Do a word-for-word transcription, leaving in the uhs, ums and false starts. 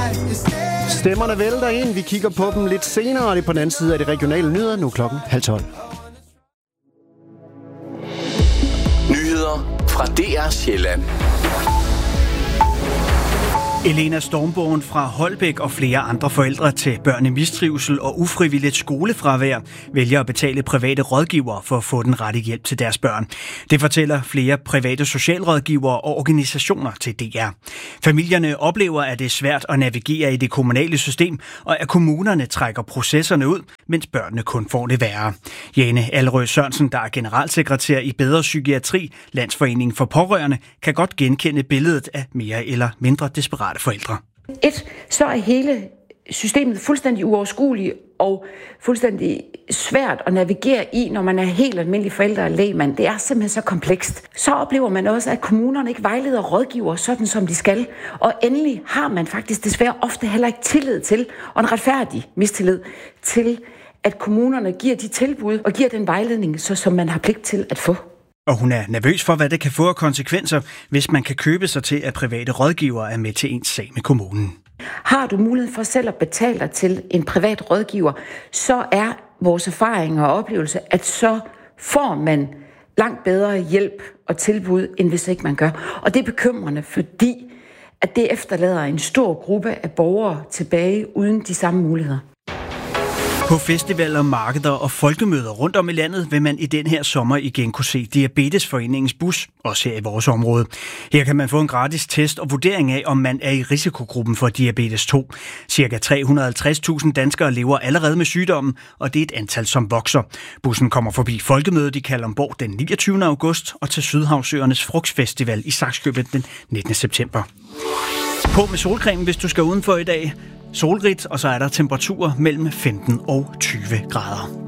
Stemmerne vælter ind. Vi kigger på dem lidt senere, og det er på den anden side af de regionale nyheder. Nu klokken halv tolv. Nyheder fra D R Sjælland. Elena Stormborgen fra Holbæk og flere andre forældre til børn i mistrivsel og ufrivilligt skolefravær vælger at betale private rådgivere for at få den rette hjælp til deres børn. Det fortæller flere private socialrådgivere og organisationer til D R. Familierne oplever, at det er svært at navigere i det kommunale system, og at kommunerne trækker processerne ud, mens børnene kun får det værre. Jane Allerød Sørensen, der er generalsekretær i Bedre Psykiatri, Landsforeningen for Pårørende, kan godt genkende billedet af mere eller mindre desperate forældre. Et, så er hele systemet fuldstændig uoverskueligt og fuldstændig svært at navigere i, når man er helt almindelig forælder og lægmand. Det er simpelthen så komplekst. Så oplever man også, at kommunerne ikke vejleder rådgiver sådan, som de skal. Og endelig har man faktisk desværre ofte heller ikke tillid til, og en retfærdig mistillid til, at kommunerne giver de tilbud og giver den vejledning, så, som man har pligt til at få. Og hun er nervøs for, hvad det kan få af konsekvenser, hvis man kan købe sig til, at private rådgivere er med til ens sag med kommunen. Har du mulighed for selv at betale dig til en privat rådgiver, så er vores erfaring og oplevelse, at så får man langt bedre hjælp og tilbud, end hvis ikke man gør. Og det er bekymrende, fordi at det efterlader en stor gruppe af borgere tilbage uden de samme muligheder. På festivaler, markeder og folkemøder rundt om i landet vil man i den her sommer igen kunne se Diabetesforeningens bus, også her i vores område. Her kan man få en gratis test og vurdering af, om man er i risikogruppen for diabetes to. Cirka tre hundrede og halvtreds tusind danskere lever allerede med sygdommen, og det er et antal, som vokser. Bussen kommer forbi folkemødet i Kalundborg den niogtyvende august og til Sydhavsøernes Frugtfestival i Sakskøbing den nittende september. På med solcreme, hvis du skal udenfor i dag. Solrigt, og så er der temperaturer mellem femten og tyve grader.